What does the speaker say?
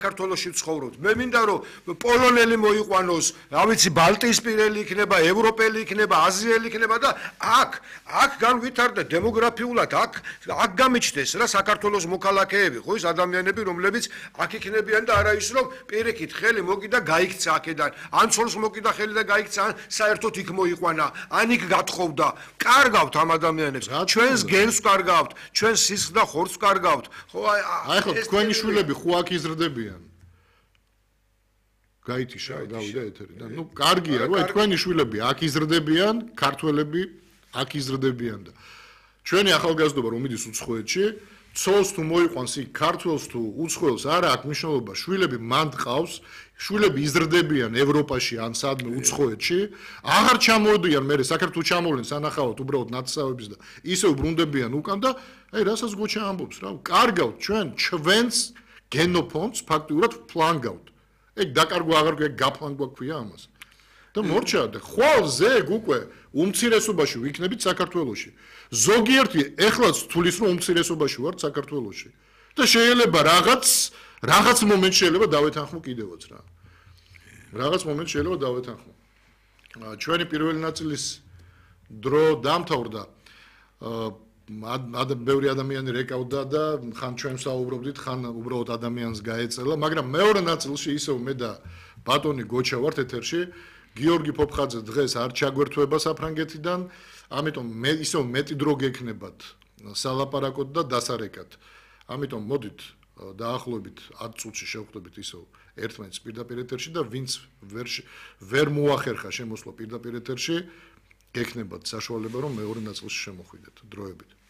საქართველოში ცხოვრობთ. მე მინდა რომ პოლონელი მოიყვანოს, რა ვიცი, ბალტიისპირელი იქნება, ევროპელი იქნება, აზიელი იქნება და აქ განვითარდა დემოგრაფიულად, აქ გამიჩნდეს რა საქართველოს მოქალაქეები, ხო ის ადამიანები, რომლებიც აქ იქნებიან და არა ის რომ პირიქით ხელი მოკიდა გაიქცა აქედან, ან ცოლს მოკიდა ხელი და გაიქცა, ან საერთოდ იქ მოიყვანა, ან იქ გათხოვდა. კარგავთ ამ ადამიანებს. ჩვენს გენს კარგავთ, ჩვენს სისხლს და ხორცს კარგავთ. ხო აი ხო თქვენი შვილები ხო აქ იზრდებიან. გაითიშა გავიდა ეთერიდან. ნუ კარგია, რა თქვენი შვილები აქ იზრდებიან, ქართველები აქ იზრდებიან და ჩვენი ახალგაზრდობა რომ მიდის უცხოეთში, ცოლს თუ მოიყვანს იქ ქართველს თუ უცხოელს არა აქვს მნიშვნელობა, შვილები მანდ ყავს, შვილები იზრდებიან ევროპაში ან სადმე უცხოეთში, აღარ ჩამოვდიან მე საქართველოს ჩამოვლენ სანახავად უბრალოდ ნაცსავების და ისე უბრუნდებიან უკან და აი რასაც გოჩა ამბობს რა, კარგავთ ჩვენს გენოფონდს ფაქტიურად ფლანგავთ. ეგ დაკარგვა აღარ გაფლანგ გვაქვია ამას. და მორჩა და ხვალ ზეგ უკვე უმცირესობაში ვიქნებით საქართველოში. ზოგიერთი ეხლაც თulis რომ უმცირესობაში ვართ საქართველოში. და შეიძლება რაღაც მომენტ შეიძლება დავეთანხმო კიდევაც რა. რაღაც მომენტ შეიძლება დავეთანხმო. ჩვენი პირველი ნაწილის დრო დამთავრდა. ბევრი ადამიანი რეკავდა და ხან ჩვენ საუბრობდით, ხან უბრალოდ ადამიანს გაეწელა, მაგრამ მეორე ნაწილში ისევ მე და ბატონი გოჩა ვართ ეთერში. გიორგი ფოფხაძე დღეს არ ჩაგვერთვება საფრანგეთიდან, ამიტომ მე ისევ მეტი დრო გექნებათ სალაპარაკოდ და დასარეკად. ამიტომ მოდით დაახლოებით 10 წუთში შევხვდებით ისევ ერთმანეთს პირდაპირ ეთერში და ვინც ვერ მოახერხა შემოსვლა პირდაპირ ეთერში, გექნებათ საშუალება რომ მეორე ნაწილში შემოხვიდეთ დროებით.